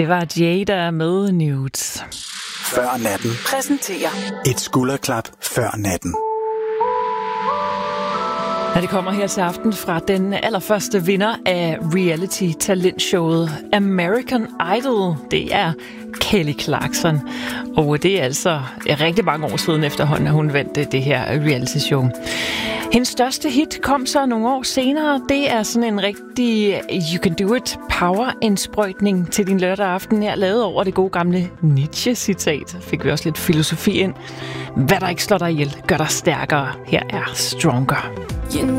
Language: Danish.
Det var Jada med Nudes. Før natten. Præsenterer Et skulderklap før natten. Ja, det kommer her til aften fra den allerførste vinder af reality-talentshowet American Idol. Det er Kelly Clarkson. Og det er altså rigtig mange år siden efterhånden, at hun vandt det her reality-show. Hendes største hit kom så nogle år senere. Det er sådan en rigtig You Can Do It power-indsprøjtning til din lørdag aften her, lavet over det gode gamle Nietzsche-citat. Fik vi også lidt filosofi ind. Hvad der ikke slår dig ihjel, gør dig stærkere. Her er Stronger. You